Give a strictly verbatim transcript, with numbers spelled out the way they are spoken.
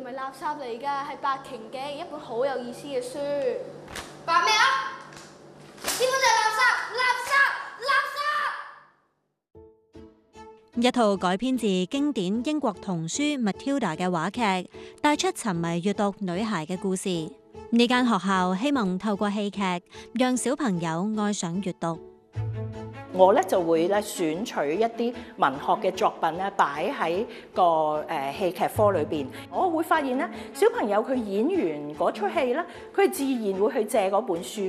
係垃圾嚟㗎，係《白鯨記》，一本好有意思嘅書。 白咩啊？呢本就係垃圾，垃圾，垃圾！ 一套改編自經典英國童書《Matilda》嘅話劇，帶出沉迷閱讀女孩嘅故事。呢間學校希望透過戲劇，讓小朋友愛上閱讀。 我咧就會咧選取一啲文學嘅作品咧，擺喺個誒戲劇科裏邊。我會發現咧，小朋友佢演完嗰出戲咧，佢自然會去借嗰本書。